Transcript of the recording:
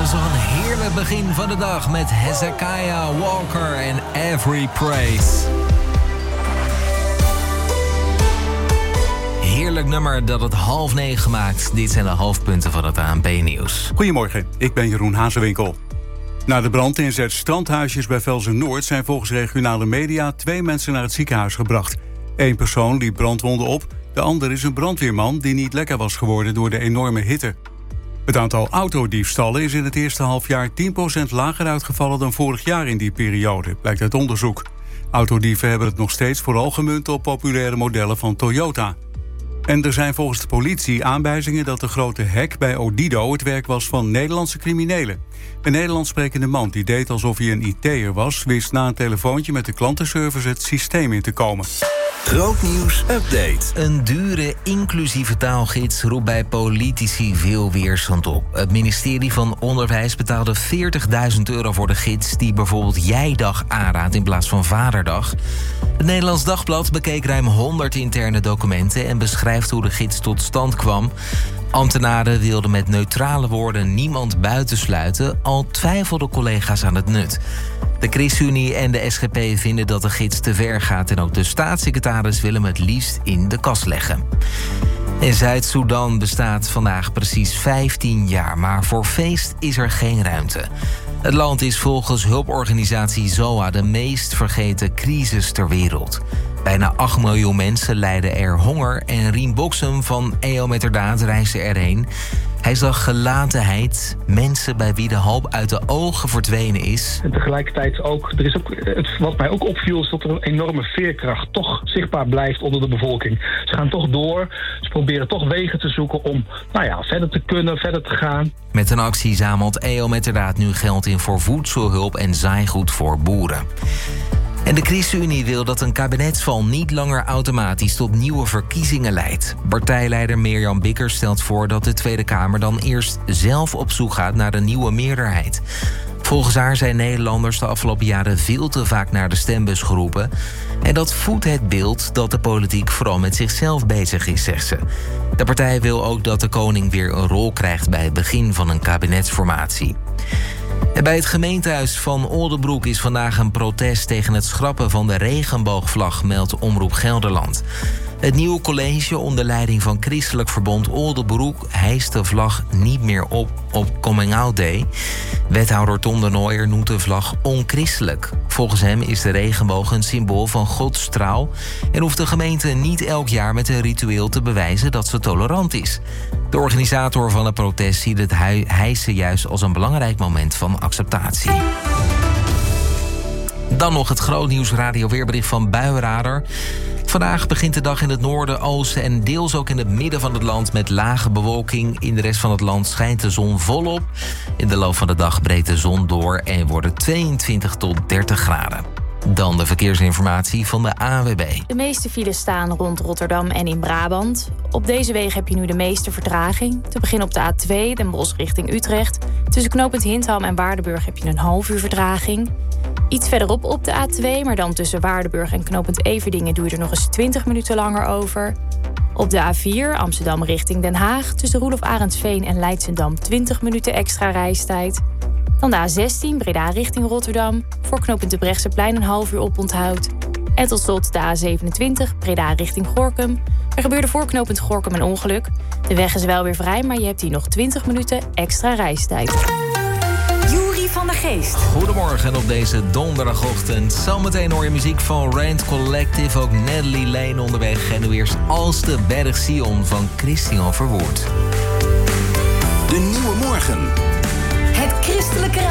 is nog een heerlijk begin van de dag met Hezekiah Walker en Every Praise. Heerlijk nummer dat het 8:30 maakt. Dit zijn de hoofdpunten van het ANP-nieuws. Goedemorgen, ik ben Jeroen Hazewinkel. Na de brandinzet strandhuisjes bij Velzen-Noord zijn volgens regionale media 2 mensen naar het ziekenhuis gebracht. 1 persoon liep brandwonden op, de ander is een brandweerman die niet lekker was geworden door de enorme hitte. Het aantal autodiefstallen is in het eerste halfjaar 10% lager uitgevallen dan vorig jaar in die periode, blijkt uit onderzoek. Autodieven hebben het nog steeds vooral gemunt op populaire modellen van Toyota. En er zijn volgens de politie aanwijzingen dat de grote hack bij Odido het werk was van Nederlandse criminelen. Een Nederlands sprekende man die deed alsof hij een IT'er was, wist na een telefoontje met de klantenservice het systeem in te komen. Grootnieuws update. Een dure inclusieve taalgids roept bij politici veel weerstand op. Het ministerie van Onderwijs betaalde €40.000 voor de gids die bijvoorbeeld Jijdag aanraadt in plaats van Vaderdag. Het Nederlands Dagblad bekeek ruim 100 interne documenten en beschrijft hoe de gids tot stand kwam. Ambtenaren wilden met neutrale woorden niemand buitensluiten, al twijfelden collega's aan het nut. De ChristenUnie en de SGP vinden dat de gids te ver gaat en ook de staatssecretaris wil hem het liefst in de kast leggen. In Zuid-Soedan bestaat vandaag precies 15 jaar, maar voor feest is er geen ruimte. Het land is volgens hulporganisatie ZOA de meest vergeten crisis ter wereld. Bijna 8 miljoen mensen lijden er honger en Rien Boksem van EO Metterdaad reisde erheen. Hij zag gelatenheid, mensen bij wie de hoop uit de ogen verdwenen is. En tegelijkertijd ook, wat mij ook opviel, is dat er een enorme veerkracht toch zichtbaar blijft onder de bevolking. Ze gaan toch door, ze proberen toch wegen te zoeken om verder te kunnen, verder te gaan. Met een actie zamelt EO Metterdaad nu geld in voor voedselhulp en zaaigoed voor boeren. En de ChristenUnie wil dat een kabinetsval niet langer automatisch tot nieuwe verkiezingen leidt. Partijleider Mirjam Bikkers stelt voor dat de Tweede Kamer dan eerst zelf op zoek gaat naar een nieuwe meerderheid. Volgens haar zijn Nederlanders de afgelopen jaren veel te vaak naar de stembus geroepen. En dat voedt het beeld dat de politiek vooral met zichzelf bezig is, zegt ze. De partij wil ook dat de koning weer een rol krijgt bij het begin van een kabinetsformatie. En bij het gemeentehuis van Oldebroek is vandaag een protest tegen het schrappen van de regenboogvlag, meldt Omroep Gelderland. Het nieuwe college onder leiding van Christelijk Verbond Oldebroek hijst de vlag niet meer op Coming Out Day. Wethouder Tom de Nooijer noemt de vlag onchristelijk. Volgens hem is de regenboog een symbool van Gods trouw en hoeft de gemeente niet elk jaar met een ritueel te bewijzen dat ze tolerant is. De organisator van het protest ziet het hijsen juist als een belangrijk moment van acceptatie. Dan nog het grootnieuws radioweerbericht van Buienradar. Vandaag begint de dag in het noorden, oosten en deels ook in het midden van het land met lage bewolking. In de rest van het land schijnt de zon volop. In de loop van de dag breekt de zon door en wordt het 22 tot 30 graden. Dan de verkeersinformatie van de ANWB. De meeste files staan rond Rotterdam en in Brabant. Op deze wegen heb je nu de meeste vertraging. Te beginnen op de A2, Den Bosch richting Utrecht. Tussen knooppunt Hindham en Waardenburg heb je een half uur vertraging. Iets verderop op de A2, maar dan tussen Waardenburg en knooppunt Everdingen doe je er nog eens 20 minuten langer over. Op de A4, Amsterdam richting Den Haag, tussen Roelof Arendsveen en Leidschendam 20 minuten extra reistijd. Dan de A16, Breda richting Rotterdam, voor knooppunt de Brechtseplein een half uur oponthoud. En tot slot de A27, Breda richting Gorinchem. Er gebeurde voor knooppunt Gorinchem een ongeluk. De weg is wel weer vrij, maar je hebt hier nog 20 minuten extra reistijd. Juri van der Geest. Goedemorgen op deze donderdagochtend. Zometeen hoor je muziek van Rand Collective, ook Natalie Lane onderweg. En nu eerst Als de Berg Sion van Christian Verwoerd. De Nieuwe Morgen. Het christelijke